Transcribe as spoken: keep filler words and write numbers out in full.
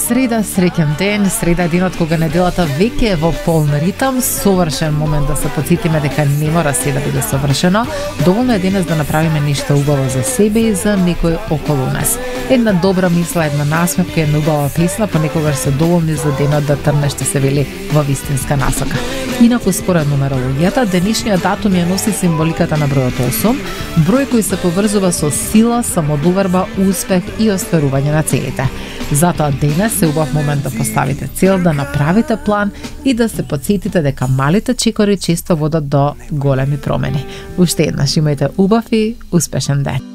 Среда, среќен ден, среда е денот кога неделата веќе е во полн ритм, совршен момент да се потсетиме дека не мора се да биде совршено, доволно е денес да направиме нешто убаво за себе и за некој околу нас. Една добра мисла, една насмевка, една убава песна, понекогаш се доволни за денот да трне, што се вели, во вистинска насока. Инаку според нумерологијата, денешниот датум ја носи символиката на бројот осум, број кој се поврзува со сила, самодоверба, успех и остварување на целите. Затоа денес е убав момент да поставите цел, да направите план и да се потсетите дека малите чекори често водат до големи промени. Уште еднаш имајте убав и успешен ден.